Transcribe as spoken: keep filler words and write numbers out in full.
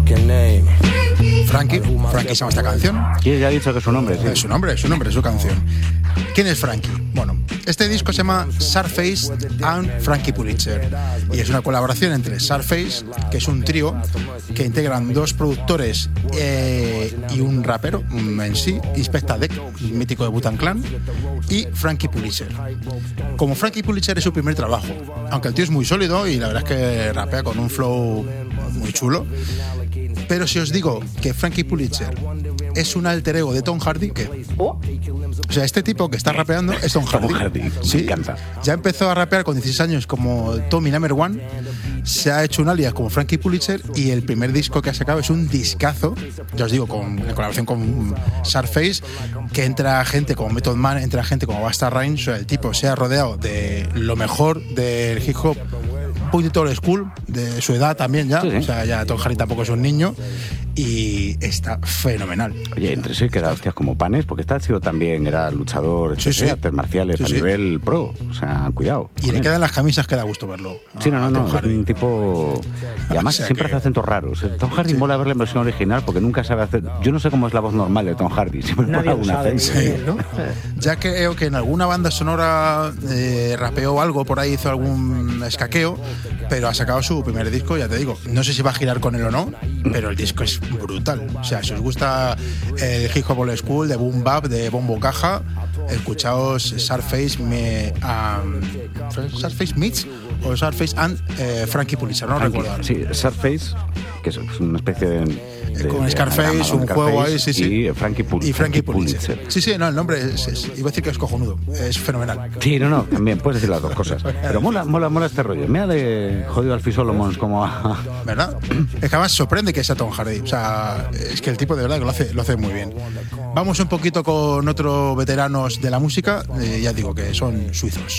Frankie, Frankie se llama esta canción. ¿Quién ya ha dicho que es su nombre? Sí. Es su nombre, es su nombre, es su canción. ¿Quién es Frankie? Bueno, este disco se llama Surface and Frankie Pulitzer y es una colaboración entre Surface, que es un trío que integran dos productores eh, y un rapero, un M C, Inspecta Deck, mítico de Wu-Tang Clan, y Frankie Pulitzer. Como Frankie Pulitzer es su primer trabajo, aunque el tío es muy sólido y la verdad es que rapea con un flow muy chulo. Pero si os digo que Frankie Pulitzer es un alter ego de Tom Hardy, ¿qué? Oh. O sea, este tipo que está rapeando es Tom Hardy. Tom Hardy, sí, me encanta. Ya empezó a rapear con dieciséis años como Tommy Number One, se ha hecho un alias como Frankie Pulitzer y el primer disco que ha sacado es un discazo, ya os digo, con, en colaboración con Surface, que entra gente como Method Man, entra gente como Busta Rhymes, o sea, el tipo se ha rodeado de lo mejor del hip hop, un poquito old school, de su edad también ya, sí, sí. O sea, ya Tom Hardy tampoco es un niño y está fenomenal. Oye, entre sí que era hostias como panes, porque este chico también era luchador, sí, sí. artes marciales sí, a sí. nivel pro, o sea, cuidado. Y le él. quedan las camisas que da gusto verlo. Sí, no, no, no, es un tipo... Y además o sea siempre que... hace acentos raros. Tom Hardy sí. mola verle en versión original porque nunca sabe hacer... Yo no sé cómo es la voz normal de Tom Hardy, siempre mola un acento. Sí. ¿No? Ya creo que en alguna banda sonora eh, rapeó algo, por ahí hizo algún escaqueo, pero ha sacado su primer disco, ya te digo. No sé si va a girar con él o no, pero el disco es brutal. O sea, si os gusta el hip hop old school, de boom bap, de bombo caja, escuchaos Surface, me, um, Surface Meets o Surface and eh, Frankie Pulitzer, no Frankie, recuerdo. Sí, Surface, que es una especie de... de con Scarface, un Scarface juego ahí, sí, sí. Y Frankie, Pul- y Frankie Frankie Pulitzer. Pulitzer. Sí, sí, no, el nombre es, es, iba a decir que es cojonudo, es fenomenal. Sí, no, no, también puedes decir las dos cosas. Pero mola, mola, mola este rollo. Me ha de jodido Alfie Solomons como a... ¿Verdad? Es que además sorprende que sea Tom Hardy. O sea, es que el tipo de verdad que lo hace, lo hace muy bien. Vamos un poquito con otros veteranos de la música, eh, ya digo que son suizos.